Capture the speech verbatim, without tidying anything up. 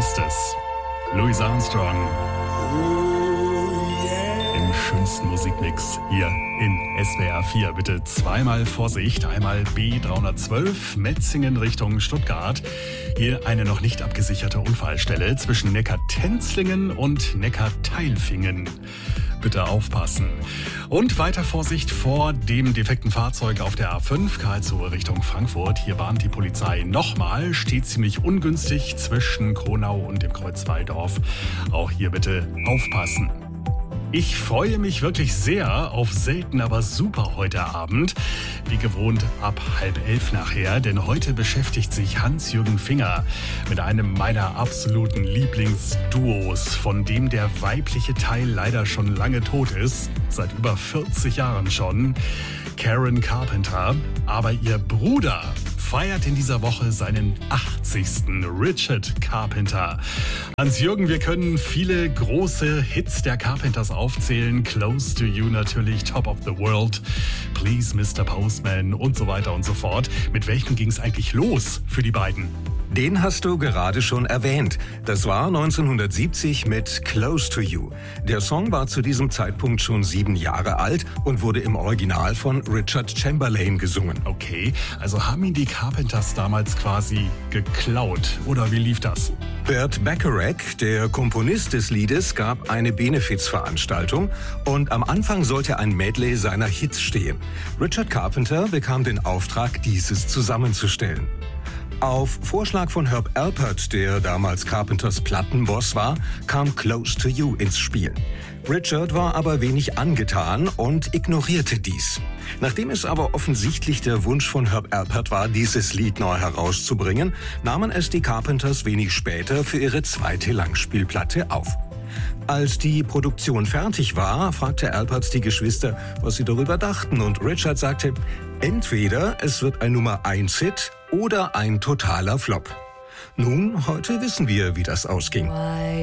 ist es. Louis Armstrong. Im schönsten Musikmix hier in S W R vier. Bitte zweimal Vorsicht. Einmal B dreihundertzwölf, Metzingen Richtung Stuttgart. Hier eine noch nicht abgesicherte Unfallstelle zwischen Neckar-Tenzlingen und Neckar-Teilfingen. Bitte aufpassen. Und weiter Vorsicht vor dem defekten Fahrzeug auf der A fünf, Karlsruhe Richtung Frankfurt. Hier warnt die Polizei nochmal, steht ziemlich ungünstig zwischen Kronau und dem Kreuz Walldorf. Auch hier bitte aufpassen. Ich freue mich wirklich sehr auf Selten, aber super heute Abend. Wie gewohnt ab halb elf nachher, denn heute beschäftigt sich Hans-Jürgen Finger mit einem meiner absoluten Lieblingsduos, von dem der weibliche Teil leider schon lange tot ist, seit über vierzig Jahren schon, Karen Carpenter. Aber ihr Bruder feiert in dieser Woche seinen achtzigsten Richard Carpenter. Hans-Jürgen, wir können viele große Hits der Carpenters aufzählen. Close to You natürlich, Top of the World, Please Mister Postman und so weiter und so fort. Mit welchem ging es eigentlich los für die beiden? Den hast du gerade schon erwähnt. Das war neunzehnhundertsiebzig mit Close to You. Der Song war zu diesem Zeitpunkt schon sieben Jahre alt und wurde im Original von Richard Chamberlain gesungen. Okay, also haben ihn die Carpenters damals quasi geklaut, oder wie lief das? Burt Bacharach, der Komponist des Liedes, gab eine Benefizveranstaltung und am Anfang sollte ein Medley seiner Hits stehen. Richard Carpenter bekam den Auftrag, dieses zusammenzustellen. Auf Vorschlag von Herb Alpert, der damals Carpenters Plattenboss war, kam Close to You ins Spiel. Richard war aber wenig angetan und ignorierte dies. Nachdem es aber offensichtlich der Wunsch von Herb Alpert war, dieses Lied neu herauszubringen, nahmen es die Carpenters wenig später für ihre zweite Langspielplatte auf. Als die Produktion fertig war, fragte Alpert die Geschwister, was sie darüber dachten, und Richard sagte, entweder es wird ein Nummer eins Hit oder ein totaler Flop. Nun, heute wissen wir, wie das ausging.